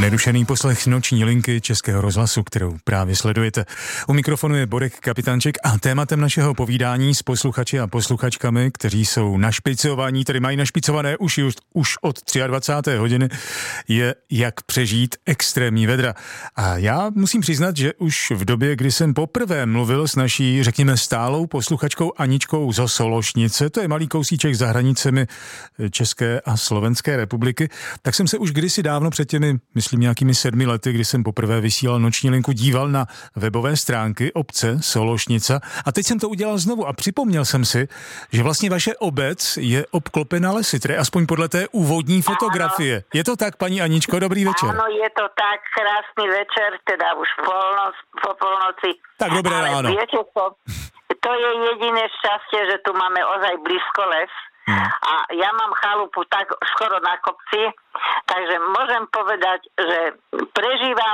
Nerušený poslech noční linky Českého rozhlasu, kterou právě sledujete. U mikrofonu je Borek Kapitánček a tématem našeho povídání s posluchači a posluchačkami, kteří jsou našpicovaní, tedy mají našpicované uši už od 23. hodiny, je jak přežít extrémní vedra. A já musím přiznat, že už v době, kdy jsem poprvé mluvil s naší, řekněme, stálou posluchačkou Aničkou zo Sološnice, to je malý kousíček za hranicemi České a Slovenské republiky, tak jsem se už kdysi dávno před těmi, myslím, nějakými 7 lety, kdy jsem poprvé vysílal noční linku, díval na webové stránky obce Sološnica a teď jsem to udělal znovu a připomněl jsem si, že vlastně vaše obec je obklopena lesy, tedy aspoň podle té úvodní fotografie. Áno. Je to tak, paní Aničko? Dobrý večer. Áno, je to tak, krásný večer, teda už po polnoci. Tak dobré ráno. Ale viete to je jediné šťastie, že tu máme ozaj blízko les. A ja mám chalupu tak skoro na kopci, takže môžem povedať, že prežívam,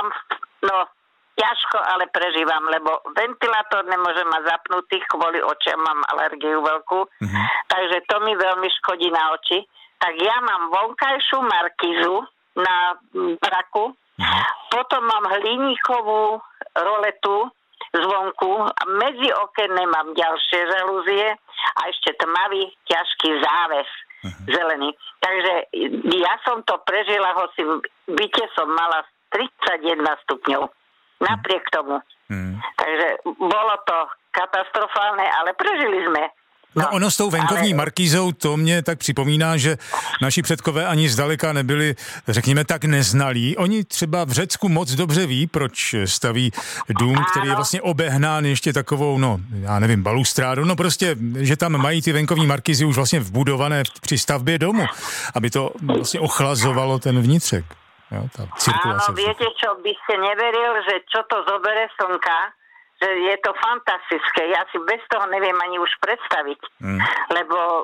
ťažko, ale prežívam, lebo ventilátor nemôžem mať zapnutý, kvôli očiam mám alergiu veľkú, takže to mi veľmi škodí na oči. Tak ja mám vonkajšiu markízu na braku, potom mám hliníkovú roletu zvonku a medzi okenné mám ďalšie žalúzie a ešte tmavý, ťažký záves zelený. Takže ja som to prežila, hoci v byte som mala 31 stupňov. Napriek tomu. Takže bolo to katastrofálne, ale prežili sme. No ono s tou venkovní markízou, to mě tak připomíná, že naši předkové ani zdaleka nebyli, řekněme tak, neznalí. Oni třeba v Řecku moc dobře ví, proč staví dům, který je vlastně obehnán ještě takovou, já nevím, balustrádu. Prostě, že tam mají ty venkovní markízy už vlastně vbudované při stavbě domu, aby to vlastně ochlazovalo ten vnitřek. Jo, tá cirkulácia. Áno, viete čo, by ste neveril, že čo to zobere slnka, že je to fantastické. Ja si bez toho neviem ani už predstaviť. Lebo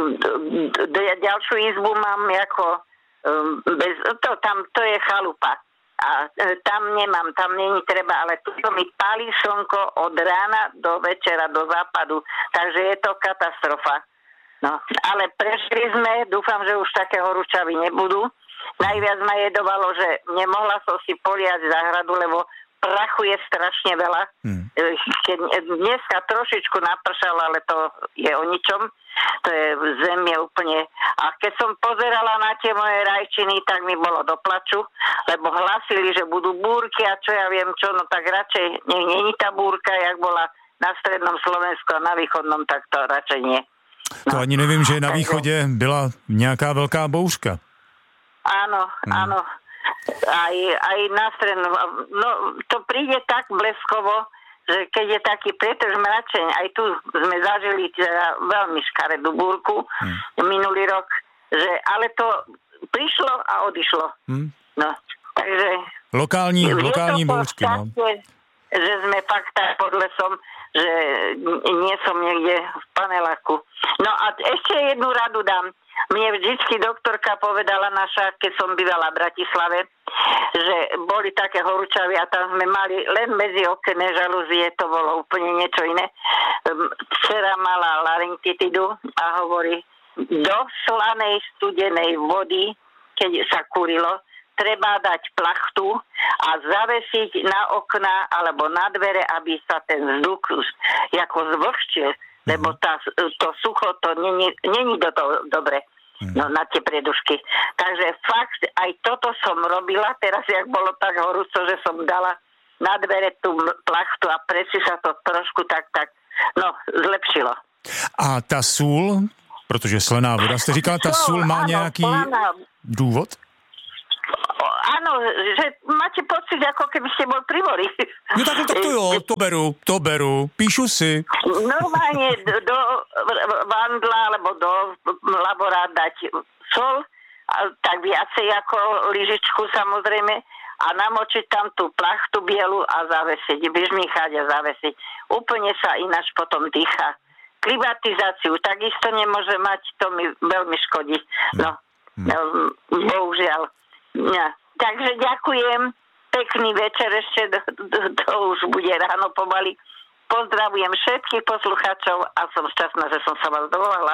ďalšiu izbu mám ako to je chalupa. A tam nemám, tam není treba, ale tu mi pálí slnko od rána do večera, do západu. Takže je to katastrofa. Ale prežili sme, dúfam, že už také horúčavy nebudú. Najviac ma jedovalo, že nemohla som si poliať záhradu, lebo prachu je strašne veľa. Dneska trošičku napršalo, ale to je o ničom. To je zem je úplne... A keď som pozerala na tie moje rajčiny, tak mi bolo do plaču, lebo hlasili, že budú búrky a čo ja viem čo, tak radšej nech není tá búrka, jak bola na strednom Slovensku a na východnom, tak to radšej nie. To ani nevím, že na východě byla nějaká velká bouřka. Áno. Aj na strednom. To príde tak bleskovo, že keď je taký pretrž mračeň, aj tu sme zažili veľmi škaredú búrku minulý rok, ale to prišlo a odišlo. Takže lokální bouřky. Že sme fakt tak pod lesom, že nie som niekde v paneláku. No a ešte jednu radu dám. Mne vždycky doktorka povedala naša, keď som bývala v Bratislave, že boli také horúčavy a tam sme mali len medzi okenné žalúzie, to bolo úplne niečo iné. Dcera mala laryngitidu a hovorí, do slanej studenej vody, keď sa kúrilo, treba dať plachtu a zavesiť na okna alebo na dvere, aby sa ten vzduch ako zvlhčil. Lebo to sucho, to není do toho dobre na tie priedušky. Takže fakt, aj toto som robila, teraz jak bolo tak horúco, že som dala na dvere tú plachtu a preci sa to trošku tak zlepšilo. A ta sůl, protože slaná voda, jste říkala, ta sůl má nějaký důvod? Áno, že máte pocit, ako keby ste bol pri mori. No tak to jo, to beru, píšu si. Normálne do vandla alebo do labora dať sol, tak viacej ako lyžičku samozrejme, a namočiť tam tú plachtu bielu a zavesiť, vyžmýchať a zavesiť. Úplne sa ináč potom dýcha. Klimatizáciu takisto nemôže mať, to mi veľmi škodí. Bohužiaľ. Takže ďakujem, pekný večer, ešte to už bude ráno pomaly. Pozdravujem všetkých poslucháčov a som šťastná, že som sa vás dovolala.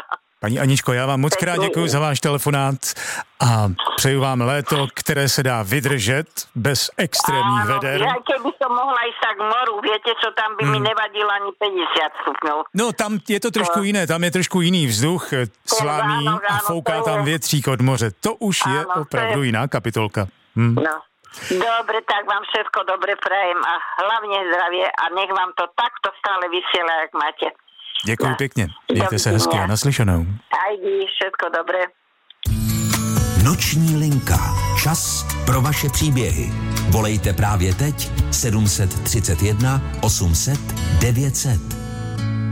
Paní Aničko, já vám moc krát děkuji za váš telefonát a přeju vám léto, které se dá vydržet bez extrémních veder. Ja keby som mohla ísť tak k moru, viete čo, tam by mi nevadilo ani 50 stupňov. No tam je to trošku jiné, tam je trošku jiný vzduch, slaný a fouká tam větřík od moře. To už je opravdu jiná kapitolka. No. Dobre, tak vám všetko dobre prajem a hlavne zdravie a nech vám to takto stále vysiela, jak máte. Děkuji pěkně, mějte se hezky a naslyšenou. Ajdi, všetko dobré. Noční linka. Čas pro vaše příběhy. Volejte právě teď 731 800 900.